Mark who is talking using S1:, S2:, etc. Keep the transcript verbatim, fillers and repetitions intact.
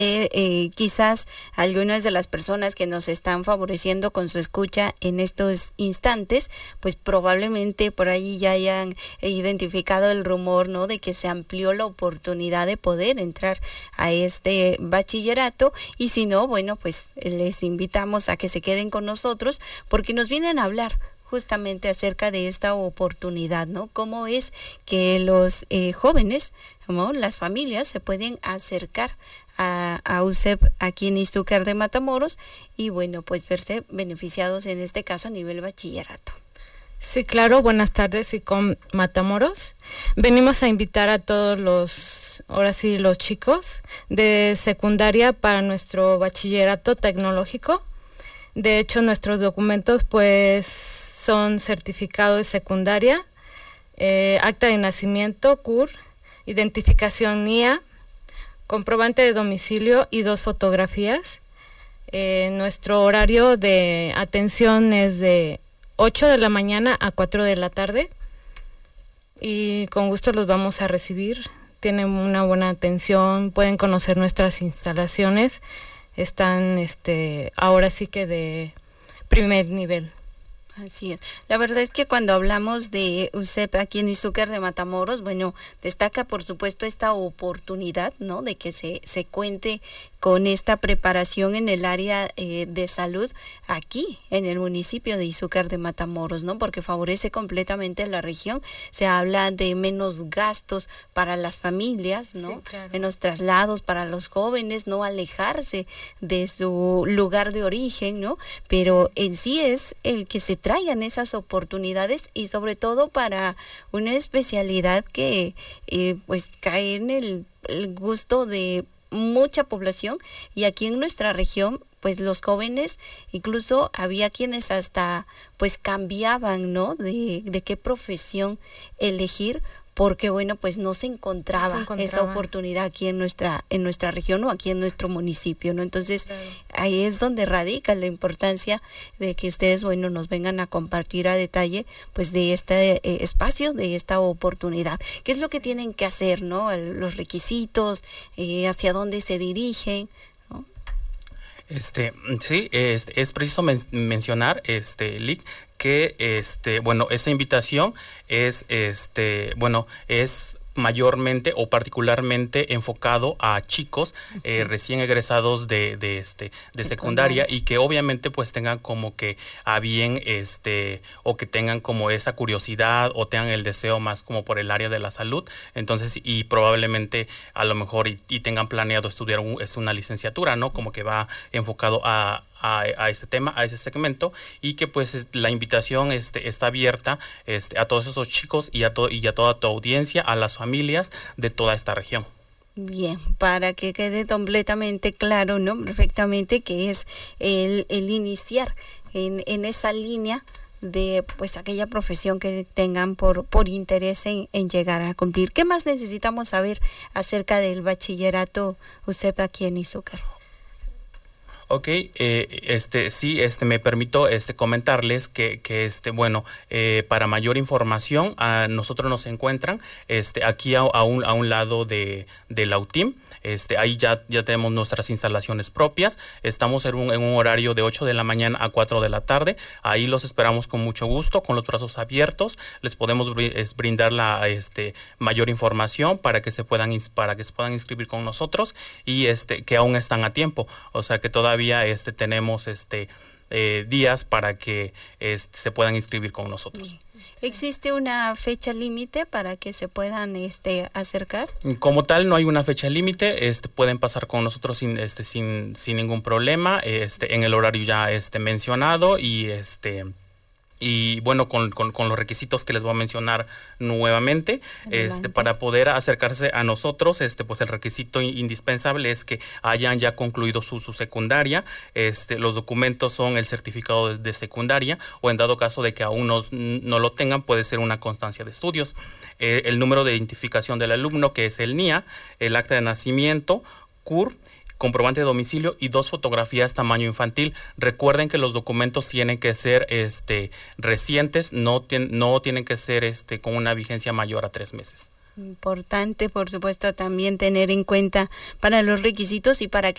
S1: Eh, eh, quizás algunas de las personas que nos están favoreciendo con su escucha en estos instantes, pues probablemente por ahí ya hayan identificado el rumor, ¿no?, de que se amplió la oportunidad de poder entrar a este bachillerato, y si no, bueno, pues les invitamos a que se queden con nosotros porque nos vienen a hablar justamente acerca de esta oportunidad, ¿no? Cómo es que los eh, jóvenes, ¿no?, las familias se pueden acercar a, a U C E P aquí en Izúcar de Matamoros y bueno, pues verse beneficiados en este caso a nivel bachillerato.
S2: Sí, claro, buenas tardes, y con Matamoros venimos a invitar a todos los, ahora sí, los chicos de secundaria para nuestro bachillerato tecnológico. De hecho, nuestros documentos pues son certificado de secundaria, eh, acta de nacimiento, C U R, identificación N I A, comprobante de domicilio y dos fotografías. Eh, nuestro horario de atención es de ocho de la mañana a cuatro de la tarde y con gusto los vamos a recibir. Tienen una buena atención, pueden conocer nuestras instalaciones, están este ahora sí que de primer nivel.
S1: Así es. La verdad es que cuando hablamos de U C E P aquí en Izúcar de Matamoros, bueno, destaca por supuesto esta oportunidad, ¿no?, de que se, se cuente con esta preparación en el área eh, de salud aquí en el municipio de Izúcar de Matamoros, ¿no?, porque favorece completamente la región. Se habla de menos gastos para las familias, ¿no?,
S2: sí, claro,
S1: menos traslados para los jóvenes, no alejarse de su lugar de origen, ¿no?, pero en sí es el que se traigan esas oportunidades y sobre todo para una especialidad que eh, pues cae en el, el gusto de mucha población, y aquí en nuestra región pues los jóvenes, incluso había quienes hasta pues cambiaban, ¿no?, de, de qué profesión elegir, porque bueno, pues no se encontraba, no se encontraba esa oportunidad aquí en nuestra en nuestra región o aquí en nuestro municipio, ¿no? Entonces, claro, ahí es donde radica la importancia de que ustedes, bueno, nos vengan a compartir a detalle, pues, de este eh, espacio, de esta oportunidad. ¿Qué es lo que tienen que hacer, ¿no? Los requisitos, eh, hacia dónde se dirigen, ¿no?
S3: Este, sí, es, es preciso men- mencionar, este, Lic, que este, bueno, esta invitación es este, bueno, es mayormente o particularmente enfocado a chicos eh, recién egresados de, de este de secundaria, y que obviamente pues tengan como que a bien este o que tengan como esa curiosidad o tengan el deseo más como por el área de la salud. Entonces, y probablemente a lo mejor y, y tengan planeado estudiar un, es una licenciatura, ¿no? Como que va enfocado a A, a ese tema, a ese segmento, y que pues es, la invitación este, está abierta este, a todos esos chicos y a, to, y a toda tu audiencia, a las familias de toda esta región.
S1: Bien, para que quede completamente claro, ¿no?, perfectamente, que es el, el iniciar en, en esa línea de pues aquella profesión que tengan por, por interés en, en llegar a cumplir. ¿Qué más necesitamos saber acerca del bachillerato U C E P aquí en Izúcar?
S3: Ok, eh, este, sí, este, me permito, este, comentarles que, que, este, bueno, eh, para mayor información, a nosotros nos encuentran, este, aquí a, a un, a un lado de, de la U T I M. Este, ahí ya, ya tenemos nuestras instalaciones propias. Estamos en un, en un horario de ocho de la mañana a cuatro de la tarde. Ahí los esperamos con mucho gusto, con los brazos abiertos. Les podemos brindar la este, mayor información para que se puedan para que se puedan inscribir con nosotros, y este que aún están a tiempo. O sea que todavía este tenemos este eh, días para que este, se puedan inscribir con nosotros.
S1: ¿Existe una fecha límite para que se puedan este acercar?
S3: Como tal, no hay una fecha límite. Este, pueden pasar con nosotros sin este sin sin ningún problema, este en el horario ya este mencionado, y este y bueno, con, con, con los requisitos que les voy a mencionar nuevamente. Adelante. Este para poder acercarse a nosotros, este pues el requisito indispensable es que hayan ya concluido su, su secundaria. Este los documentos son el certificado de, de secundaria, o en dado caso de que aún no, no lo tengan, puede ser una constancia de estudios. Eh, el número de identificación del alumno, que es el N I A, el acta de nacimiento, C U R, comprobante de domicilio y dos fotografías tamaño infantil. Recuerden que los documentos tienen que ser este recientes, no, ten, no tienen que ser este con una vigencia mayor a tres meses.
S1: Importante, por supuesto, también tener en cuenta para los requisitos y para que